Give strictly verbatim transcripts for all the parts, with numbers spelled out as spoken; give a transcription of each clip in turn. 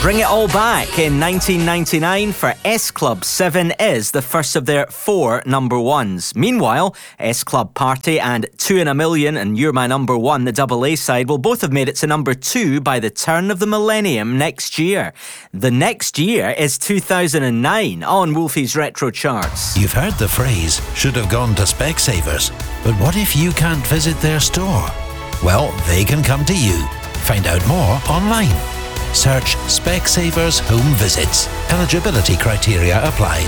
Bring It All Back in nineteen ninety-nine for S Club seven is the first of their four number ones. Meanwhile, S Club Party and Two in a Million and You're My Number One, the double A side, will both have made it to number two by the turn of the millennium next year. The next year is two thousand nine on Wolfie's Retro Charts. You've heard the phrase, should have gone to Specsavers. But what if you can't visit their store? Well, they can come to you. Find out more online. Search Specsavers Home Visits. Eligibility criteria applied.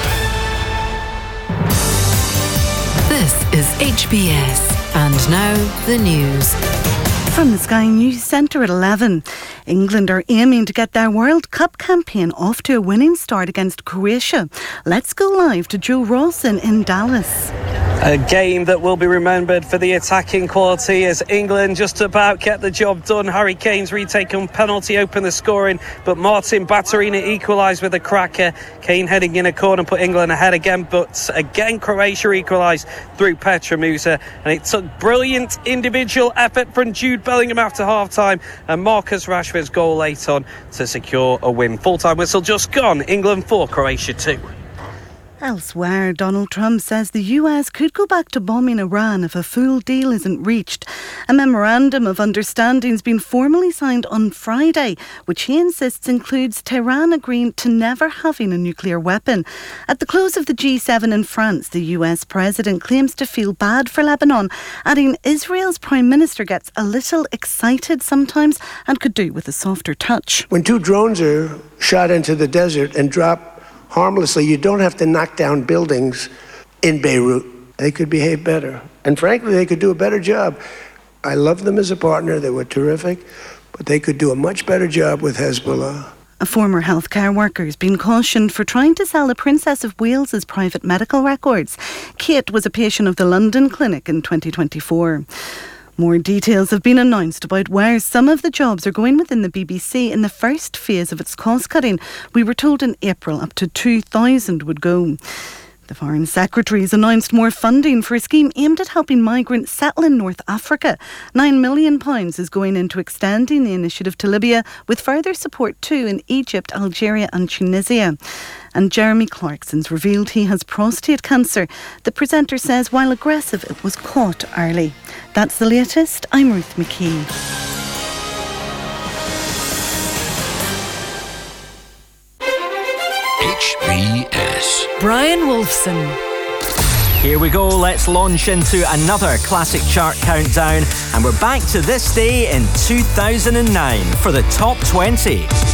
This is H B S. And now the news. From the Sky News Centre at eleven. England are aiming to get their World Cup campaign off to a winning start against Croatia. Let's go live to Joe Rawson in Dallas. A game that will be remembered for the attacking quality as England just about get the job done. Harry Kane's retake on penalty opened the scoring, but Martin Baturina equalised with a cracker. Kane heading in a corner put England ahead again, but again Croatia equalised through Petra Musa, and it took brilliant individual effort from Jude Bellingham after half-time and Marcus Rashford's goal late on to secure a win. Full-time whistle just gone. England four, Croatia two. Elsewhere, Donald Trump says the U S could go back to bombing Iran if a full deal isn't reached. A memorandum of understanding has been formally signed on Friday, which he insists includes Tehran agreeing to never having a nuclear weapon. At the close of the G seven in France, the U S president claims to feel bad for Lebanon, adding Israel's prime minister gets a little excited sometimes and could do with a softer touch. When two drones are shot into the desert and drop harmlessly, you don't have to knock down buildings in Beirut. They could behave better. And frankly, they could do a better job. I love them as a partner. They were terrific. But they could do a much better job with Hezbollah. A former healthcare worker has been cautioned for trying to sell the Princess of Wales's private medical records. Kate was a patient of the London clinic in twenty twenty-four. More details have been announced about where some of the jobs are going within the B B C in the first phase of its cost-cutting. We were told in April up to two thousand would go. The Foreign Secretary has announced more funding for a scheme aimed at helping migrants settle in North Africa. Nine million pounds is going into extending the initiative to Libya, with further support too in Egypt, Algeria and Tunisia. And Jeremy Clarkson's revealed he has prostate cancer. The presenter says while aggressive, it was caught early. That's the latest. I'm Ruth McKee. H B S. Brian Wolfson. Here we go, let's launch into another classic chart countdown, and we're back to this day in two thousand nine for the top twenty.